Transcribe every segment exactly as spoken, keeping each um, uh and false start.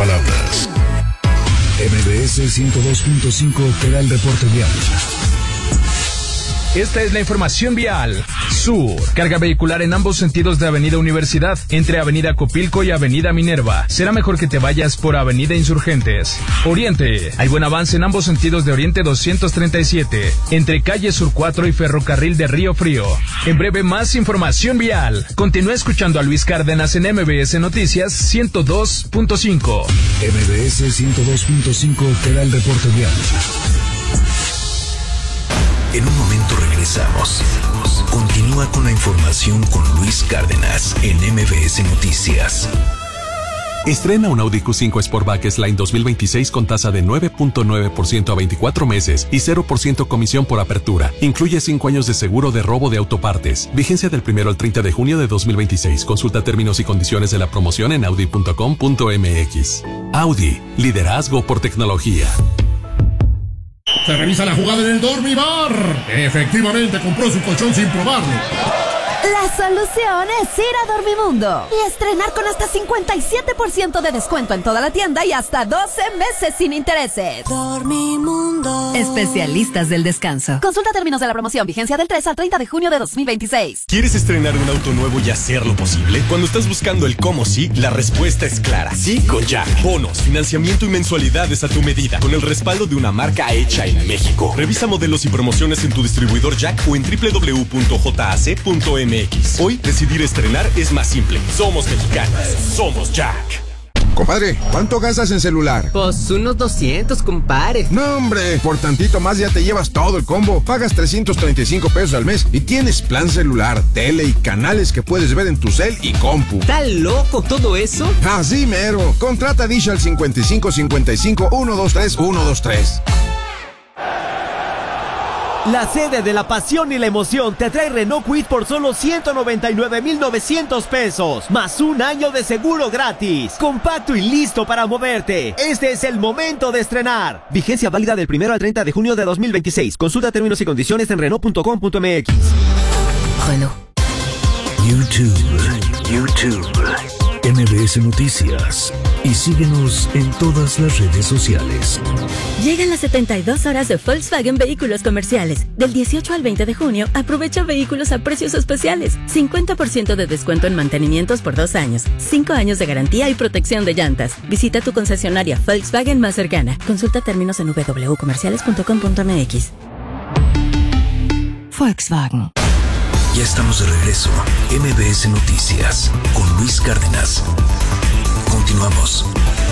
palabras. M B S ciento dos punto cinco te da el reporte vial. Esta es la información vial. Sur. Carga vehicular en ambos sentidos de Avenida Universidad, entre Avenida Copilco y Avenida Minerva. Será mejor que te vayas por Avenida Insurgentes. Oriente. Hay buen avance en ambos sentidos de Oriente doscientos treinta y siete, entre Calle Sur cuatro y Ferrocarril de Río Frío. En breve, más información vial. Continúa escuchando a Luis Cárdenas en M B S Noticias ciento dos punto cinco. M B S ciento dos punto cinco te da el reporte vial. En un momento regresamos. Continúa con la información con Luis Cárdenas en M B S Noticias. Estrena un Audi Q cinco Sportback S-Line dos mil veintiséis con tasa de nueve punto nueve por ciento a veinticuatro meses y cero por ciento comisión por apertura. Incluye cinco años de seguro de robo de autopartes. Vigencia del primero al treinta de junio de dos mil veintiséis. Consulta términos y condiciones de la promoción en audi punto com punto m x. Audi, liderazgo por tecnología. Se revisa la jugada en el Dormibar. Efectivamente compró su colchón sin probarlo. La solución es ir a Dormimundo y estrenar con hasta cincuenta y siete por ciento de descuento en toda la tienda y hasta doce meses sin intereses. Dormimundo. Especialistas del descanso. Consulta términos de la promoción. Vigencia del tres al treinta de junio de dos mil veintiséis. ¿Quieres estrenar un auto nuevo y hacerlo posible? Cuando estás buscando el cómo sí, la respuesta es clara. Sí con Jack. Bonos, financiamiento y mensualidades a tu medida, con el respaldo de una marca hecha en México. Revisa modelos y promociones en tu distribuidor Jack o en doble u doble u doble u punto j a c punto m x. Hoy, decidir estrenar es más simple. Somos mexicanos. Somos Jack. Compadre, ¿cuánto gastas en celular? Pues unos doscientos, compadre. No, hombre, por tantito más ya te llevas todo el combo. Pagas trescientos treinta y cinco pesos al mes y tienes plan celular, tele y canales que puedes ver en tu cel y compu. ¿Está loco todo eso? Así mero. Contrata Dish al cincuenta y cinco cincuenta y cinco uno dos tres uno dos tres. La sede de la pasión y la emoción te trae Renault Kwid por solo ciento noventa y nueve mil novecientos pesos, más un año de seguro gratis. Compacto y listo para moverte. Este es el momento de estrenar. Vigencia válida del primero al treinta de junio de dos mil veintiséis. Consulta términos y condiciones en renault punto com punto m x. Renault. YouTube. YouTube. M B S Noticias. Y síguenos en todas las redes sociales. Llegan las setenta y dos horas de Volkswagen Vehículos Comerciales. Del dieciocho al veinte de junio, aprovecha vehículos a precios especiales. cincuenta por ciento de descuento en mantenimientos por dos años. cinco años de garantía y protección de llantas. Visita tu concesionaria Volkswagen más cercana. Consulta términos en w w w punto comerciales punto com punto m x. Volkswagen. Ya estamos de regreso. M B S Noticias con Luis Cárdenas. Continuamos.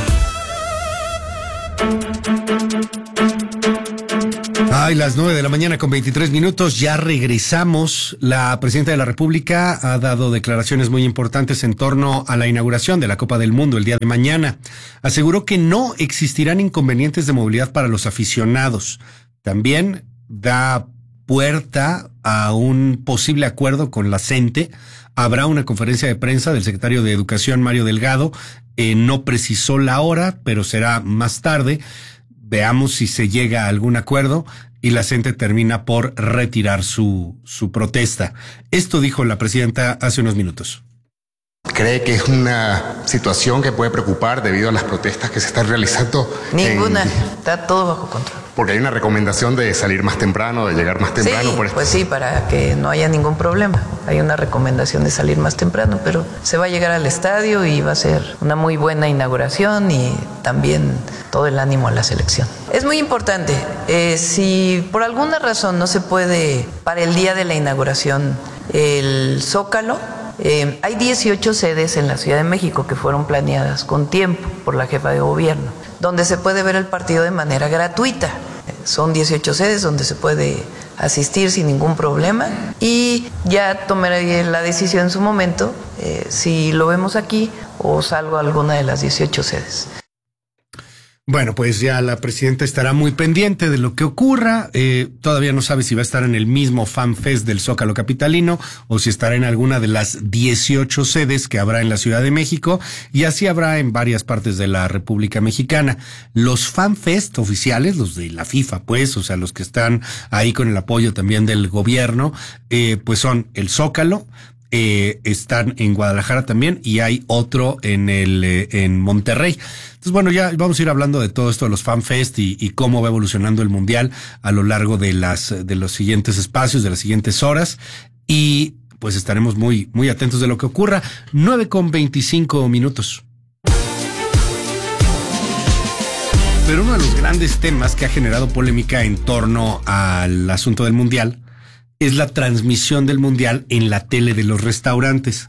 Ay, las nueve de la mañana con veintitrés minutos, ya regresamos. La presidenta de la República ha dado declaraciones muy importantes en torno a la inauguración de la Copa del Mundo el día de mañana. Aseguró que no existirán inconvenientes de movilidad para los aficionados. También da puerta a un posible acuerdo con la CENTE. Habrá una conferencia de prensa del secretario de Educación, Mario Delgado. Eh, no precisó la hora, pero será más tarde. Veamos si se llega a algún acuerdo y la CENTE termina por retirar su, su protesta. Esto dijo la presidenta hace unos minutos. ¿Cree que es una situación que puede preocupar debido a las protestas que se están realizando? Ninguna, en... está todo bajo control. Porque hay una recomendación de salir más temprano, de llegar más temprano. Sí, por esto. Pues sí, para que no haya ningún problema. Hay una recomendación de salir más temprano, pero se va a llegar al estadio y va a ser una muy buena inauguración y también todo el ánimo a la selección. Es muy importante, eh, si por alguna razón no se puede para el día de la inauguración el Zócalo, Eh, hay dieciocho sedes en la Ciudad de México que fueron planeadas con tiempo por la jefa de gobierno, donde se puede ver el partido de manera gratuita. Son dieciocho sedes donde se puede asistir sin ningún problema y ya tomaré la decisión en su momento eh, si lo vemos aquí o salgo a alguna de las dieciocho sedes. Bueno, pues ya la presidenta estará muy pendiente de lo que ocurra. Eh, todavía no sabe si va a estar en el mismo Fan Fest del Zócalo capitalino o si estará en alguna de las dieciocho sedes que habrá en la Ciudad de México, y así habrá en varias partes de la República Mexicana. Los Fan Fest oficiales, los de la FIFA, pues, o sea, los que están ahí con el apoyo también del gobierno, eh, pues son el Zócalo, eh, están en Guadalajara también y hay otro en el eh, en Monterrey. Entonces, bueno, ya vamos a ir hablando de todo esto de los FanFest y, y cómo va evolucionando el Mundial a lo largo de las de los siguientes espacios, de las siguientes horas, y pues estaremos muy, muy atentos de lo que ocurra. nueve con veinticinco minutos. Pero uno de los grandes temas que ha generado polémica en torno al asunto del Mundial es la transmisión del Mundial en la tele de los restaurantes.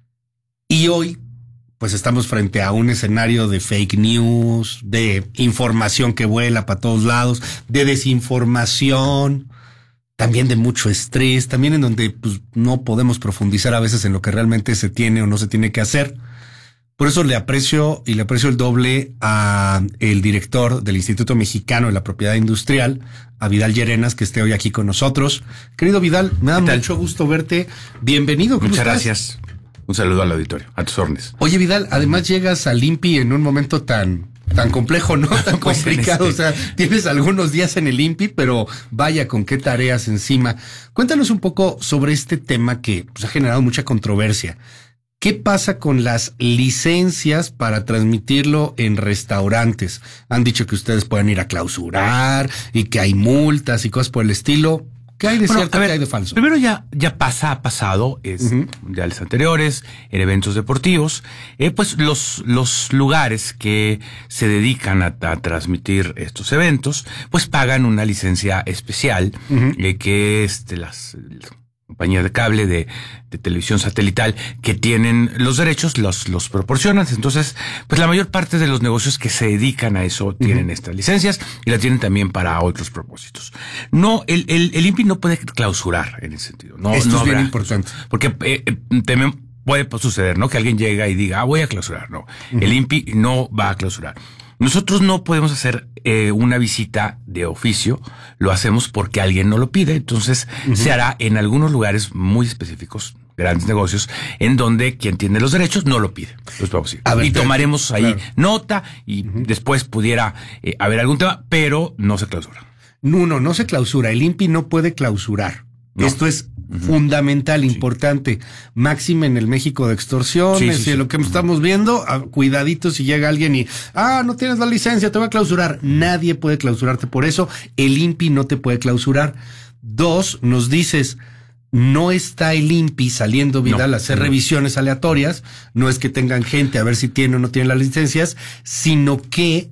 Y hoy, pues estamos frente a un escenario de fake news, de información que vuela para todos lados, de desinformación, también de mucho estrés, también en donde pues, no podemos profundizar a veces en lo que realmente se tiene o no se tiene que hacer. Por eso le aprecio y le aprecio el doble a el director del Instituto Mexicano de la Propiedad Industrial, a Vidal Llerenas, que esté hoy aquí con nosotros. Querido Vidal, me da mucho gusto verte. Bienvenido. ¿Cómo Muchas estás? Gracias. Un saludo al auditorio, a tus órdenes. Oye, Vidal, además llegas al INPI en un momento tan tan complejo, ¿no? Tan Pues complicado. este... O sea, tienes algunos días en el INPI, pero vaya con qué tareas encima. Cuéntanos un poco sobre este tema que pues, ha generado mucha controversia. ¿Qué pasa con las licencias para transmitirlo en restaurantes? Han dicho que ustedes pueden ir a clausurar y que hay multas y cosas por el estilo. ¿Qué hay de bueno, cierto, ver, qué hay de falso? Primero ya, ya pasa, ha pasado, es uh-huh. mundiales anteriores, en eventos deportivos, eh, pues los, los lugares que se dedican a, a transmitir estos eventos, pues pagan una licencia especial, uh-huh. eh, que es de las... compañías de cable, de, de televisión satelital, que tienen los derechos, los, los proporcionan. Entonces, pues la mayor parte de los negocios que se dedican a eso tienen uh-huh. estas licencias y la tienen también para otros propósitos. No, el, el, el INPI no puede clausurar en ese sentido. No, Esto no es bien habrá, importante. Porque eh, también puede suceder, ¿no? Que alguien llega y diga, ah, voy a clausurar. No, uh-huh. el INPI no va a clausurar. Nosotros no podemos hacer eh, una visita de oficio, lo hacemos porque alguien no lo pide, entonces uh-huh. se hará en algunos lugares muy específicos, grandes negocios, en donde quien tiene los derechos no lo pide. Los vamos a ir. A ver, y tomaremos ahí claro. nota y uh-huh. después pudiera eh, haber algún tema, pero no se clausura. No, no, no se clausura. El INPI no puede clausurar. No. Esto es uh-huh. fundamental, sí. importante. Máxime en el México de extorsiones sí, sí, y sí. lo que estamos viendo, cuidadito si llega alguien y, ah, no tienes la licencia, te voy a clausurar. Nadie puede clausurarte por eso. El INPI no te puede clausurar. Dos, nos dices, no está el INPI saliendo, Vidal, no, a hacer no. revisiones aleatorias. No es que tengan gente a ver si tiene o no tiene las licencias, sino que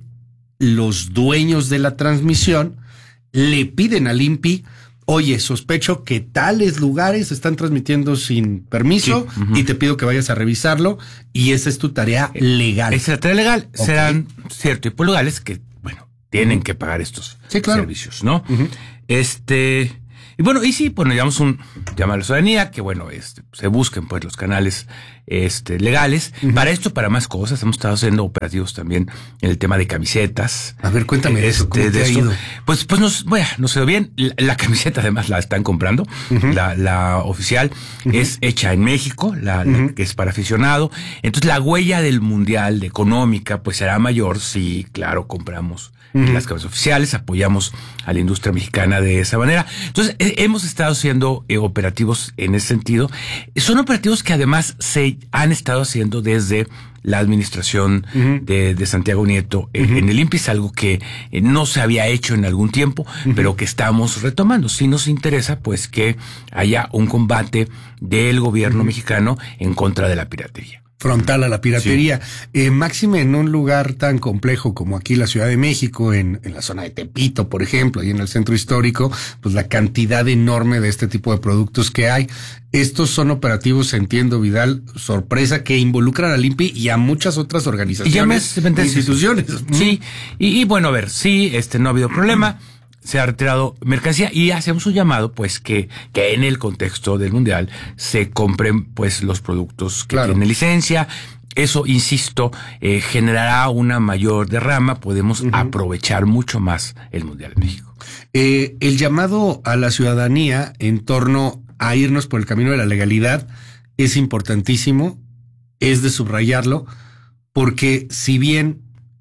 los dueños de la transmisión le piden al INPI, oye, sospecho que tales lugares están transmitiendo sin permiso sí, uh-huh. y te pido que vayas a revisarlo y esa es tu tarea legal. Esa es la tarea legal. Okay. Serán cierto tipo de lugares que, bueno, tienen uh-huh. que pagar estos sí, claro. servicios, ¿no? Uh-huh. Este... Y bueno, y sí, bueno, llamamos un llamado a la ciudadanía, que bueno, este, se busquen pues los canales este, legales. Uh-huh. Para esto, para más cosas, hemos estado haciendo operativos también en el tema de camisetas. A ver, cuéntame este, eso, ¿cómo te de ha ido? Pues, pues nos, bueno, nos quedó bien. La, la camiseta además la están comprando, uh-huh. la, la oficial uh-huh. es hecha en México, la, uh-huh. la que es para aficionado. Entonces la huella del mundial económica pues será mayor si, claro, compramos Uh-huh. las camisas oficiales, apoyamos a la industria mexicana de esa manera. Entonces, eh, hemos estado haciendo eh, operativos en ese sentido. Son operativos que además se han estado haciendo desde la administración uh-huh. de, de Santiago Nieto eh, uh-huh. en el INPI, es algo que eh, no se había hecho en algún tiempo, uh-huh. pero que estamos retomando. Si nos interesa, pues, que haya un combate del gobierno uh-huh. mexicano en contra de la piratería. Frontal a la piratería. Sí. Eh, máxime en un lugar tan complejo como aquí la Ciudad de México, en, en la zona de Tepito, por ejemplo, y en el centro histórico, pues la cantidad enorme de este tipo de productos que hay. Estos son operativos, entiendo, Vidal, sorpresa, que involucran al INPI y a muchas otras organizaciones e instituciones. Sí, y, y bueno, a ver, sí, este no ha habido problema. Se ha retirado mercancía y hacemos un llamado, pues, que, que en el contexto del mundial se compren, pues, los productos que claro. tienen licencia. Eso, insisto, eh, generará una mayor derrama. Podemos uh-huh. aprovechar mucho más el mundial en México. Eh, el llamado a la ciudadanía en torno a irnos por el camino de la legalidad es importantísimo, es de subrayarlo, porque si bien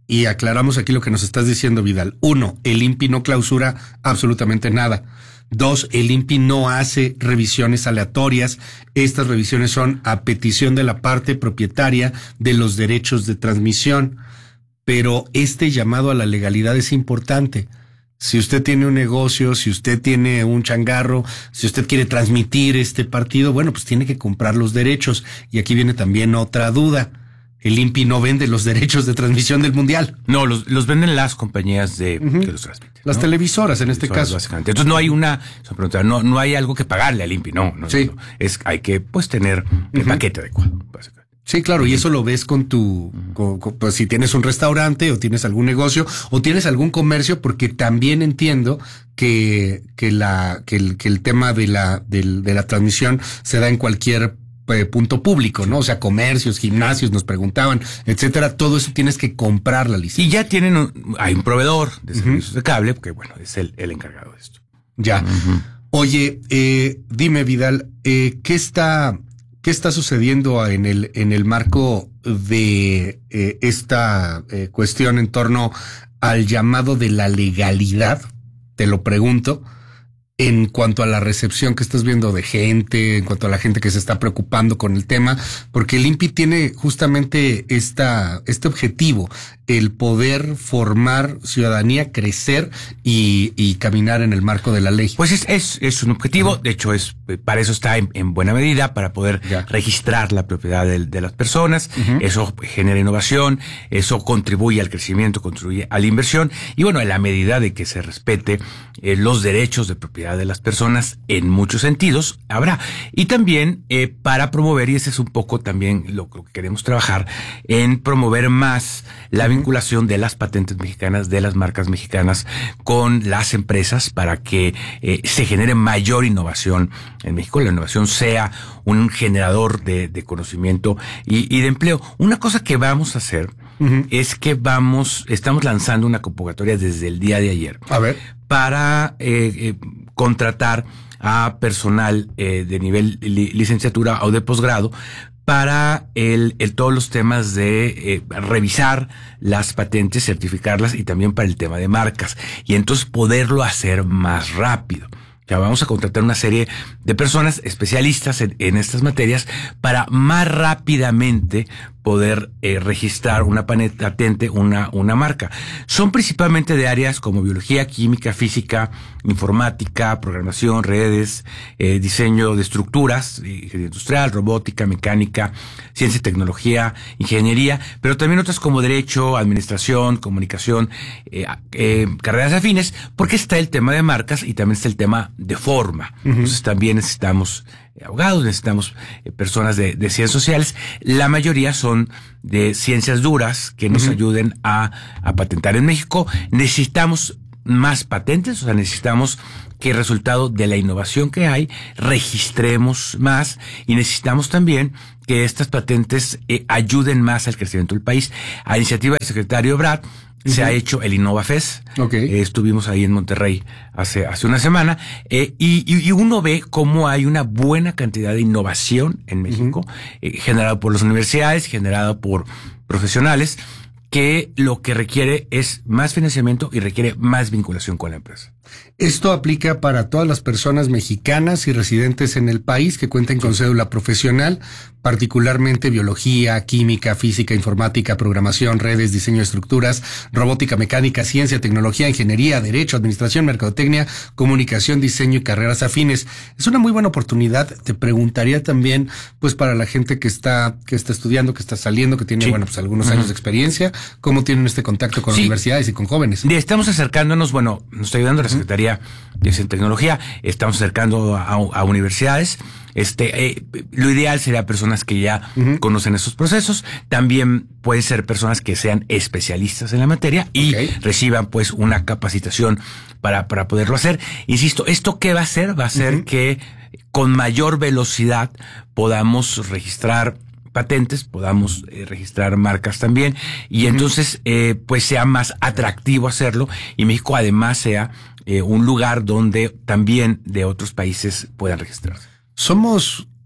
y aclaramos aquí lo que nos estás diciendo, Vidal. Uno, el I N P I no clausura absolutamente nada. Dos, el I N P I no hace revisiones aleatorias. Estas revisiones son a petición de la parte propietaria de los derechos de transmisión. Pero este llamado a la legalidad es importante. Si usted tiene un negocio, si usted tiene un changarro, si usted quiere transmitir este partido, bueno, pues tiene que comprar los derechos. Y aquí viene también otra duda. El I N P I no vende los derechos de transmisión del Mundial. No, los, los venden las compañías de uh-huh. que los transmiten. Las ¿no? televisoras, en este caso. Básicamente. Entonces no hay una, no, no hay algo que pagarle al I N P I, no. no sí. No, es, hay que, pues, tener el uh-huh. paquete adecuado, básicamente. Sí, claro, y eso lo ves con tu, con, con, pues si tienes un restaurante o tienes algún negocio o tienes algún comercio, porque también entiendo que, que la, que el, que el tema de la, del, de la transmisión se da en cualquier eh, punto público, ¿no? O sea, comercios, gimnasios, nos preguntaban, etcétera. Todo eso tienes que comprar la licencia. Y ya tienen, un, hay un proveedor de servicios uh-huh. de cable, que bueno, es el, el encargado de esto. Ya. Uh-huh. Oye, eh, dime, Vidal, eh, ¿qué está, ¿Qué está sucediendo en el, en el marco de eh, esta eh, cuestión en torno al llamado de la legalidad? Te lo pregunto, en cuanto a la recepción que estás viendo de gente, en cuanto a la gente que se está preocupando con el tema, porque el I N P I tiene justamente esta, este objetivo, el poder formar ciudadanía, crecer y, y caminar en el marco de la ley. Pues es, es, es un objetivo, de hecho es, para eso está en, en buena medida, para poder ya. registrar la propiedad de, de las personas, uh-huh. eso genera innovación, eso contribuye al crecimiento, contribuye a la inversión, y bueno, en la medida de que se respete eh, los derechos de propiedad de las personas en muchos sentidos, habrá. Y también eh, para promover, y ese es un poco también lo, lo que queremos trabajar, en promover más la vinculación de las patentes mexicanas, de las marcas mexicanas con las empresas para que eh, se genere mayor innovación en México, la innovación sea un generador de, de conocimiento y, y de empleo. Una cosa que vamos a hacer uh-huh. es que vamos, estamos lanzando una convocatoria desde el día de ayer. A ver. Para eh, eh, contratar a personal eh, de nivel li, licenciatura o de posgrado para el, el todos los temas de eh, revisar las patentes, certificarlas y también para el tema de marcas. Y entonces poderlo hacer más rápido. Ya vamos a contratar una serie de personas especialistas en, en estas materias para más rápidamente poder eh, registrar una patente, una, una marca. Son principalmente de áreas como biología, química, física, informática, programación, redes, eh, diseño de estructuras, ingeniería industrial, robótica, mecánica, ciencia y tecnología, ingeniería, pero también otras como derecho, administración, comunicación, eh, eh, carreras afines, porque está el tema de marcas y también está el tema de forma. Uh-huh. Entonces también necesitamos abogados, necesitamos eh, personas de, de ciencias sociales. La mayoría son de ciencias duras que nos uh-huh. ayuden a, a patentar en México. Necesitamos más patentes, o sea, necesitamos que el resultado de la innovación que hay, registremos más y necesitamos también que estas patentes eh, ayuden más al crecimiento del país. A iniciativa del secretario Brad, uh-huh. se ha hecho el InnovaFest. Okay. Eh, estuvimos ahí en Monterrey hace, hace una semana, eh, y, y, y uno ve cómo hay una buena cantidad de innovación en México, uh-huh. eh, generada por las universidades, generada por profesionales, que lo que requiere es más financiamiento y requiere más vinculación con la empresa. Esto aplica para todas las personas mexicanas y residentes en el país que cuenten con cédula profesional, particularmente biología, química, física, informática, programación, redes, diseño de estructuras, robótica, mecánica, ciencia, tecnología, ingeniería, derecho, administración, mercadotecnia, comunicación, diseño y carreras afines. Es una muy buena oportunidad. Te preguntaría también, pues, para la gente que está, que está estudiando, que está saliendo, que tiene, sí. bueno, pues algunos uh-huh. años de experiencia, ¿cómo tienen este contacto con sí. universidades y con jóvenes? Estamos acercándonos, bueno, nos está ayudando la Secretaría de Ciencia y Tecnología, estamos acercando a, a universidades. Este, eh, lo ideal sería personas que ya uh-huh. conocen esos procesos. También pueden ser personas que sean especialistas en la materia y okay. reciban pues una capacitación para, para poderlo hacer. Insisto, ¿esto qué va a hacer? Va a hacer uh-huh. que con mayor velocidad podamos registrar patentes, podamos eh, registrar marcas también y uh-huh. entonces eh, pues sea más atractivo hacerlo y México además sea eh, un lugar donde también de otros países puedan registrarse. Somos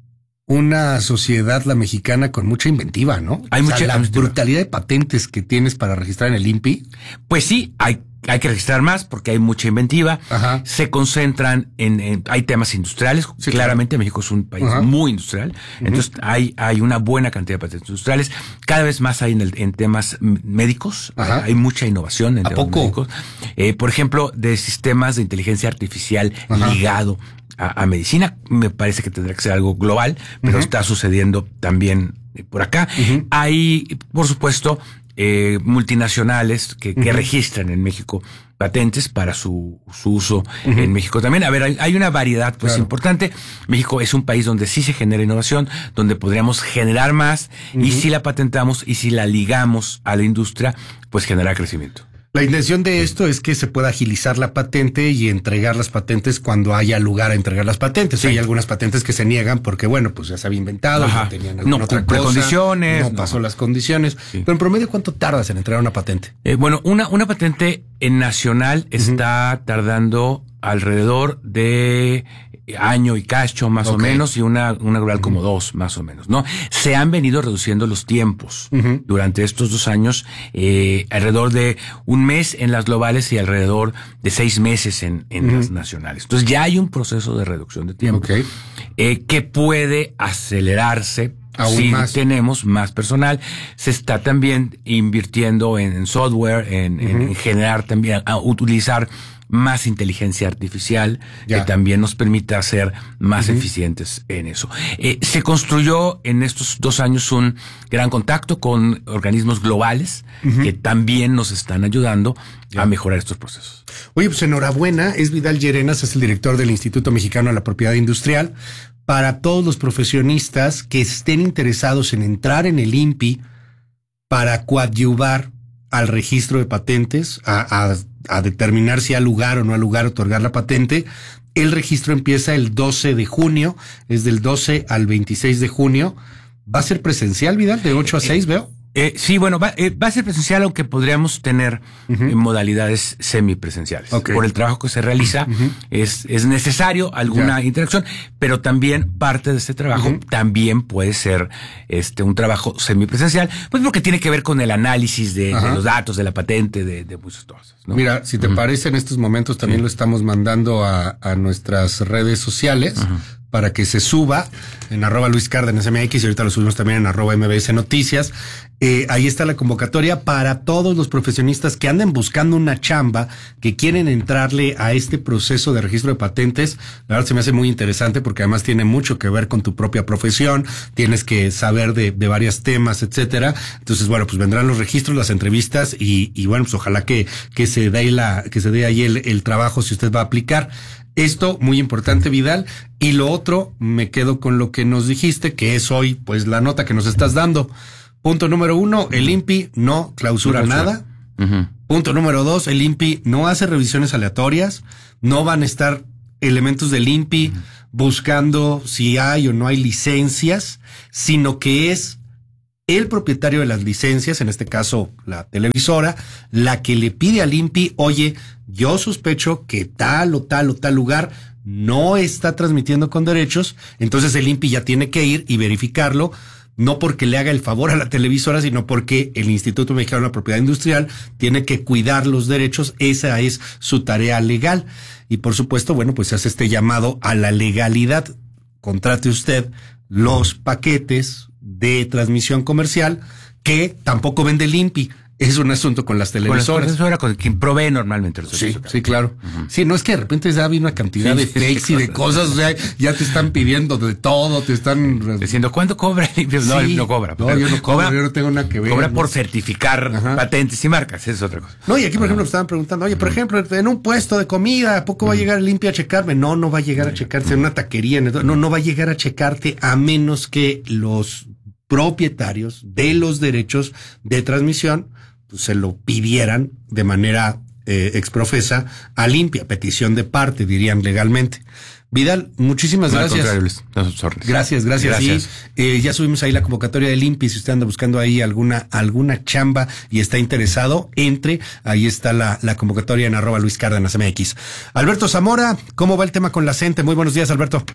una sociedad, la mexicana, con mucha inventiva, ¿no? Hay o mucha sea, la inventiva. brutalidad de patentes que tienes para registrar en el I N P I. Pues sí, hay Hay que registrar más porque hay mucha inventiva. Ajá. Se concentran en, en hay temas industriales. Sí, claramente claro. México es un país Ajá. muy industrial. Uh-huh. Entonces hay hay una buena cantidad de patentes industriales. Cada vez más hay en, el, en temas médicos. Ajá. Hay mucha innovación en ¿A temas poco? médicos. Eh, por ejemplo, de sistemas de inteligencia artificial Ajá. ligado a, a medicina. Me parece que tendrá que ser algo global, pero uh-huh. está sucediendo también por acá. Uh-huh. Hay, por supuesto, Eh, multinacionales que, que uh-huh. registran en México patentes para su, su uso uh-huh. en México también. A ver, hay, hay una variedad pues claro. importante. México es un país donde sí se genera innovación, donde podríamos generar más uh-huh. y si la patentamos y si la ligamos a la industria, pues genera crecimiento. La intención de esto es que se pueda agilizar la patente y entregar las patentes cuando haya lugar a entregar las patentes. Sí. Hay algunas patentes que se niegan porque, bueno, pues ya se había inventado, no tenían alguna no, otra cosa, condiciones, no, no pasó las condiciones. Sí. Pero en promedio, ¿cuánto tardas en entregar una patente? Eh, bueno, una, una patente en nacional uh-huh. está tardando alrededor de año y cacho más okay. o menos y una, una global uh-huh. como dos más o menos, ¿no? Se han venido reduciendo los tiempos uh-huh. durante estos dos años, eh, alrededor de un mes en las globales y alrededor de seis meses en, en uh-huh. las nacionales. Entonces ya hay un proceso de reducción de tiempo okay. eh, que puede acelerarse Aún si más. tenemos más personal. Se está también invirtiendo en, en software, en, uh-huh. en generar también, a utilizar más inteligencia artificial ya. que también nos permita ser más uh-huh. eficientes en eso. Eh, se construyó en estos dos años un gran contacto con organismos globales uh-huh. que también nos están ayudando ya. a mejorar estos procesos. Oye, pues enhorabuena. Es Vidal Llerenas, es el director del Instituto Mexicano de la Propiedad Industrial. Para todos los profesionistas que estén interesados en entrar en el I N P I para coadyuvar al registro de patentes, a, a, a determinar si ha lugar o no ha lugar otorgar la patente, el registro empieza el doce de junio, es del doce al veintiséis de junio. ¿Va a ser presencial, Vidal, de ocho a seis, eh, veo? Eh, sí, bueno, va, eh, va a ser presencial, aunque podríamos tener uh-huh. modalidades semipresenciales. Okay. Por el trabajo que se realiza, uh-huh. es, es necesario alguna yeah. interacción, pero también parte de este trabajo uh-huh. también puede ser este un trabajo semipresencial, pues porque tiene que ver con el análisis de, uh-huh. de los datos, de la patente, de, de muchas cosas, ¿no? Mira, si te uh-huh. parece, en estos momentos también sí. lo estamos mandando a, a nuestras redes sociales. Uh-huh. para que se suba en arroba Luis Cárdenas M X y ahorita lo subimos también en arroba M B S Noticias. Eh, ahí está la convocatoria para todos los profesionistas que anden buscando una chamba, que quieren entrarle a este proceso de registro de patentes. La verdad se me hace muy interesante porque además tiene mucho que ver con tu propia profesión, tienes que saber de, de varios temas, etcétera. Entonces, bueno, pues vendrán los registros, las entrevistas y, y bueno, pues ojalá que, que se dé la, que se dé ahí el, el trabajo si usted va a aplicar. Esto, muy importante, Vidal. Y lo otro, me quedo con lo que nos dijiste, que es hoy, pues, la nota que nos estás dando. Punto número uno, el I N P I no clausura no nada. Uh-huh. Punto número dos, el I N P I no hace revisiones aleatorias. No van a estar elementos del I N P I uh-huh. buscando si hay o no hay licencias, sino que es el propietario de las licencias, en este caso la televisora, la que le pide al I N P I, oye, yo sospecho que tal o tal o tal lugar no está transmitiendo con derechos, entonces el I N P I ya tiene que ir y verificarlo, no porque le haga el favor a la televisora, sino porque el Instituto Mexicano de la Propiedad Industrial tiene que cuidar los derechos, esa es su tarea legal. Y por supuesto, bueno, pues se hace este llamado a la legalidad. Contrate usted los paquetes de transmisión comercial que tampoco vende el I N P I. Es un asunto con las televisoras. Con la con quien provee normalmente los servicios. Sí, sí, claro. Uh-huh. Sí, no es que de repente ya hay una cantidad sí, de fakes sí, y de cosas, o sea, ya te están pidiendo de todo, te están diciendo, ¿cuánto cobra? No, sí, él no cobra. No, yo no cobro, yo no tengo nada que ver. Cobra ¿no? por certificar Ajá. patentes y marcas, eso es otra cosa. No, y aquí, por ejemplo, me estaban preguntando, oye, por ejemplo, en un puesto de comida, ¿a poco va a llegar el I N P I a checarme? No, no va a llegar a checarse en una taquería, no, no va a llegar a checarte a menos que los propietarios de los derechos de transmisión pues se lo pidieran de manera eh, exprofesa a I N P I, a petición de parte, dirían legalmente. Vidal, muchísimas no, gracias. Gracias, gracias. gracias. Y eh, ya subimos ahí la convocatoria del I N P I. Si usted anda buscando ahí alguna alguna chamba y está interesado, entre. Ahí está la, la convocatoria en arroba Luis Cárdenas M X. Alberto Zamora, ¿cómo va el tema con la C E N T E? Muy buenos días, Alberto.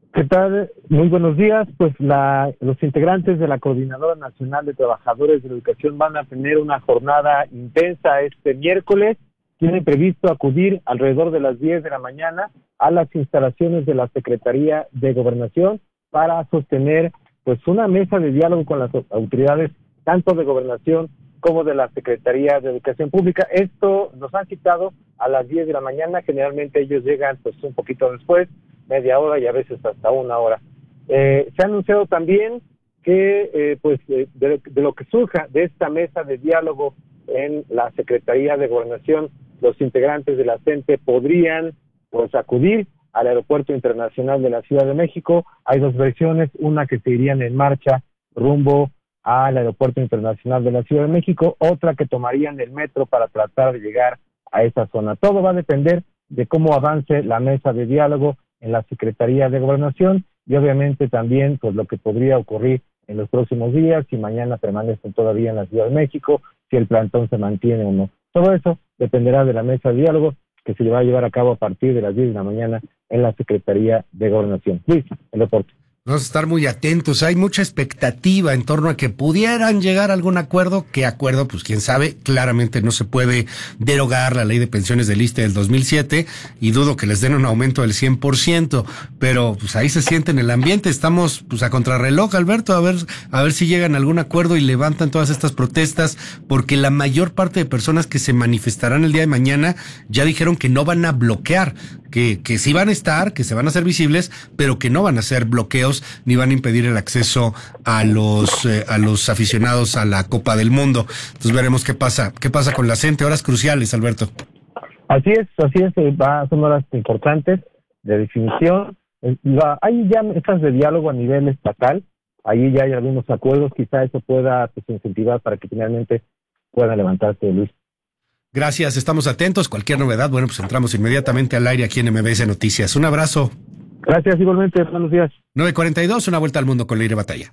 ¿Qué tal? Muy buenos días. Pues la, los integrantes de la Coordinadora Nacional de Trabajadores de la Educación van a tener una jornada intensa este miércoles. Tienen previsto acudir alrededor de las diez de la mañana a las instalaciones de la Secretaría de Gobernación para sostener pues una mesa de diálogo con las autoridades tanto de Gobernación como de la Secretaría de Educación Pública. Esto nos han citado a las diez de la mañana. Generalmente ellos llegan pues un poquito después, media hora y a veces hasta una hora. Eh, se ha anunciado también que eh, pues eh, de, de lo que surja de esta mesa de diálogo en la Secretaría de Gobernación, los integrantes de la C E N T E podrían pues acudir al Aeropuerto Internacional de la Ciudad de México. Hay dos versiones, una que se irían en marcha rumbo al Aeropuerto Internacional de la Ciudad de México, otra que tomarían el metro para tratar de llegar a esa zona. Todo va a depender de cómo avance la mesa de diálogo en la Secretaría de Gobernación y obviamente también pues lo que podría ocurrir en los próximos días, si mañana permanecen todavía en la Ciudad de México, si el plantón se mantiene o no. Todo eso dependerá de la mesa de diálogo que se va a llevar a cabo a partir de las diez de la mañana en la Secretaría de Gobernación. Luis, el reporte. Vamos a estar muy atentos. Hay mucha expectativa en torno a que pudieran llegar a algún acuerdo. ¿Qué acuerdo? Pues quién sabe. Claramente no se puede derogar la ley de pensiones del I S S S T E del dos mil siete y dudo que les den un aumento del cien por ciento. Pero pues ahí se siente en el ambiente. Estamos pues a contrarreloj, Alberto, a ver, a ver si llegan a algún acuerdo y levantan todas estas protestas, porque la mayor parte de personas que se manifestarán el día de mañana ya dijeron que no van a bloquear, que, que sí van a estar, que se van a hacer visibles, pero que no van a hacer bloqueos ni van a impedir el acceso a los eh, a los aficionados a la Copa del Mundo. Entonces veremos qué pasa, qué pasa con la C E N T E. Horas cruciales, Alberto. Así es, así es, va, son horas importantes de definición. La, hay ya mesas de diálogo a nivel estatal, ahí ya hay algunos acuerdos, quizá eso pueda pues, incentivar para que finalmente puedan levantarse, Luis. Gracias, estamos atentos. Cualquier novedad, bueno, pues entramos inmediatamente al aire aquí en M B S Noticias. Un abrazo. Gracias, igualmente, buenos días. nueve cuarenta y dos, una vuelta al mundo con Leire Batalla.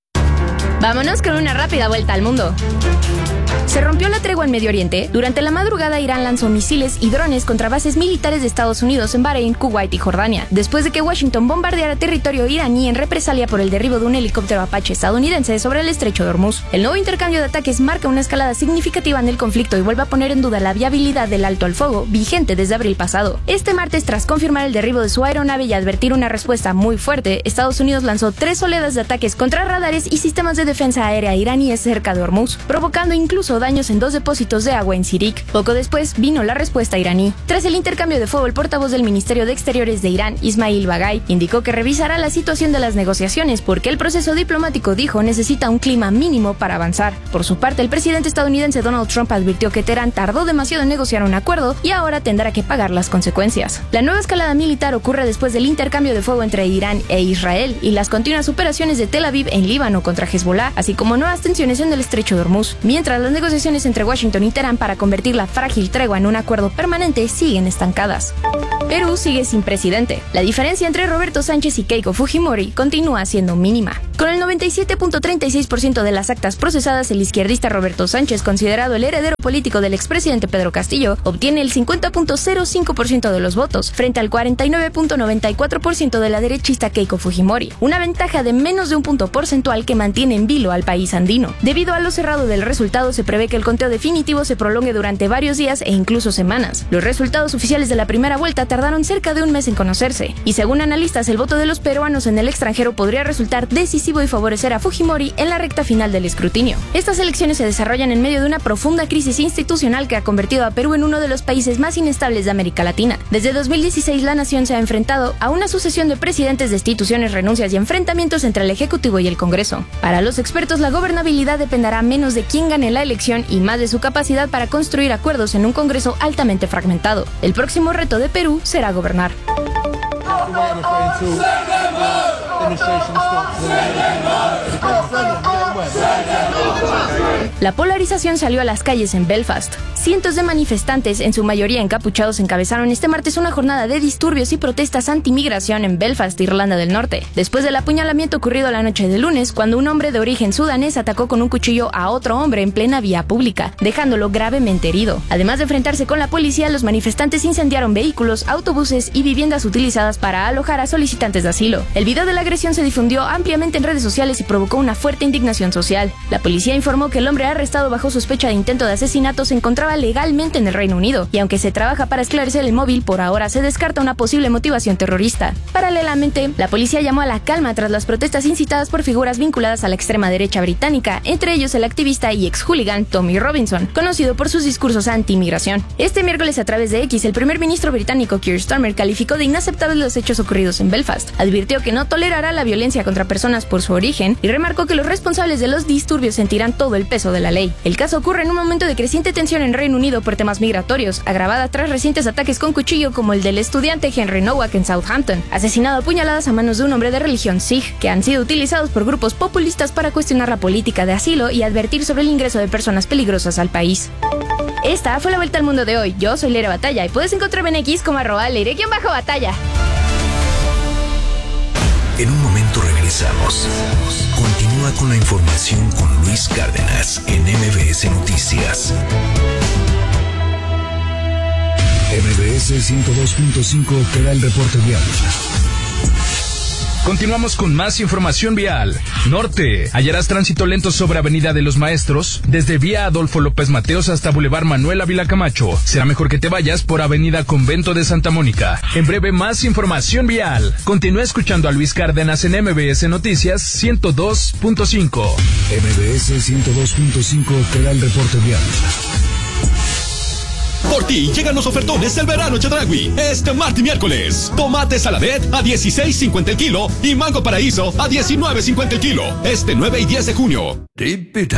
Vámonos con una rápida vuelta al mundo. Se rompió la tregua en Medio Oriente. Durante la madrugada, Irán lanzó misiles y drones contra bases militares de Estados Unidos en Bahrein, Kuwait y Jordania, después de que Washington bombardeara territorio iraní en represalia por el derribo de un helicóptero Apache estadounidense sobre el estrecho de Hormuz. El nuevo intercambio de ataques marca una escalada significativa en el conflicto y vuelve a poner en duda la viabilidad del alto al fuego, vigente desde abril pasado. Este martes, tras confirmar el derribo de su aeronave y advertir una respuesta muy fuerte, Estados Unidos lanzó tres oleadas de ataques contra radares y sistemas de defensa aérea iraníes cerca de Hormuz, provocando incluso daños en dos depósitos de agua en Sirik. Poco después vino la respuesta iraní. Tras el intercambio de fuego, el portavoz del Ministerio de Exteriores de Irán, Ismail Bagay, indicó que revisará la situación de las negociaciones porque el proceso diplomático, dijo, necesita un clima mínimo para avanzar. Por su parte, el presidente estadounidense Donald Trump advirtió que Teherán tardó demasiado en negociar un acuerdo y ahora tendrá que pagar las consecuencias. La nueva escalada militar ocurre después del intercambio de fuego entre Irán e Israel y las continuas operaciones de Tel Aviv en Líbano contra Hezbollah, así como nuevas tensiones en el estrecho de Hormuz, mientras las negociaciones entre Washington y Teherán para convertir la frágil tregua en un acuerdo permanente siguen estancadas. Perú sigue sin presidente. La diferencia entre Roberto Sánchez y Keiko Fujimori continúa siendo mínima. Con el noventa y siete punto treinta y seis por ciento de las actas procesadas, el izquierdista Roberto Sánchez, considerado el heredero político del expresidente Pedro Castillo, obtiene el cincuenta punto cero cinco por ciento de los votos, frente al cuarenta y nueve punto noventa y cuatro por ciento de la derechista Keiko Fujimori, una ventaja de menos de un punto porcentual que mantiene en vilo al país andino. Debido a lo cerrado del resultado, se prevé que el conteo definitivo se prolongue durante varios días e incluso semanas. Los resultados oficiales de la primera vuelta tardaron cerca de un mes en conocerse, y según analistas, el voto de los peruanos en el extranjero podría resultar decisivo y favorecer a Fujimori en la recta final del escrutinio. Estas elecciones se desarrollan en medio de una profunda crisis institucional que ha convertido a Perú en uno de los países más inestables de América Latina. Desde dos mil dieciséis, la nación se ha enfrentado a una sucesión de presidentes, destituciones, renuncias y enfrentamientos entre el Ejecutivo y el Congreso. Para los expertos, la gobernabilidad dependerá menos de quién gane la elección y más de su capacidad para construir acuerdos en un Congreso altamente fragmentado. El próximo reto de Perú será gobernar. La polarización salió a las calles en Belfast. Cientos de manifestantes, en su mayoría encapuchados, encabezaron este martes una jornada de disturbios y protestas anti-migración en Belfast, Irlanda del Norte, después del apuñalamiento ocurrido la noche de lunes, cuando un hombre de origen sudanés atacó con un cuchillo a otro hombre en plena vía pública, dejándolo gravemente herido. Además de enfrentarse con la policía, los manifestantes incendiaron vehículos, autobuses y viviendas utilizadas para alojar a solicitantes de asilo. El video de la agresión se difundió ampliamente en redes sociales y provocó una fuerte indignación social. La policía informó que el hombre arrestado bajo sospecha de intento de asesinato se encontraba legalmente en el Reino Unido, y aunque se trabaja para esclarecer el móvil, por ahora se descarta una posible motivación terrorista. Paralelamente, la policía llamó a la calma tras las protestas incitadas por figuras vinculadas a la extrema derecha británica, entre ellos el activista y ex hooligan Tommy Robinson, conocido por sus discursos anti-inmigración. Este miércoles, a través de X, el primer ministro británico Keir Starmer calificó de inaceptables los hechos ocurridos en Belfast, advirtió que no tolerará la violencia contra personas por su origen y remarcó que los responsables de los disturbios sentirán todo el peso de la ley. El caso ocurre en un momento de creciente tensión en Reino Unido por temas migratorios, agravada tras recientes ataques con cuchillo como el del estudiante Henry Nowak en Southampton, asesinado a puñaladas a manos de un hombre de religión Sikh, que han sido utilizados por grupos populistas para cuestionar la política de asilo y advertir sobre el ingreso de personas peligrosas al país. Esta fue la vuelta al mundo de hoy. Yo soy Leire Batalla y puedes encontrarme en X como arroba Leire-Batalla. En un momento regresamos. Continúa con la información con Luis Cárdenas en M B S Noticias. M B S ciento dos punto cinco te da el reporte vial. Continuamos con más información vial. Norte. Hallarás tránsito lento sobre Avenida de los Maestros, desde vía Adolfo López Mateos hasta Boulevard Manuel Ávila Camacho. Será mejor que te vayas por Avenida Convento de Santa Mónica. En breve, más información vial. Continúa escuchando a Luis Cárdenas en M B S Noticias ciento dos punto cinco. M B S ciento dos punto cinco te da el reporte vial. Por ti llegan los ofertones del verano Chedraui. Este martes y miércoles. Tomate saladet a dieciséis cincuenta el kilo y mango paraíso a diecinueve cincuenta el kilo. Este nueve y diez de junio. Tip it